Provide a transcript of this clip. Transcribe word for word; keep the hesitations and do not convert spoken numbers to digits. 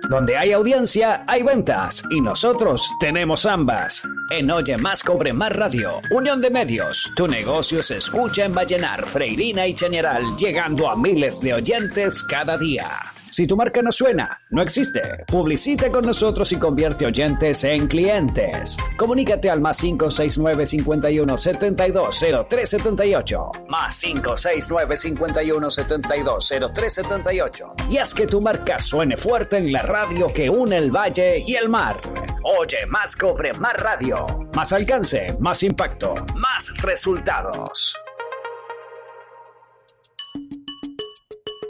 Donde hay audiencia, hay ventas. Y nosotros tenemos ambas. En Oye Más Cobre Más Radio, Unión de Medios, tu negocio se escucha en Vallenar, Freirina y Chañaral, llegando a miles de oyentes cada día. Si tu marca no suena, no existe. Publicita con nosotros y convierte oyentes en clientes. Comunícate al más cinco seis nueve, cincuenta y uno, setenta y dos, cero tres setenta y ocho. Más cinco seis nueve, cincuenta y uno, setenta y dos, cero tres setenta y ocho. Y haz que tu marca suene fuerte en la radio que une el valle y el mar. Oye Más Cobre Más Radio. Más alcance, más impacto, más resultados.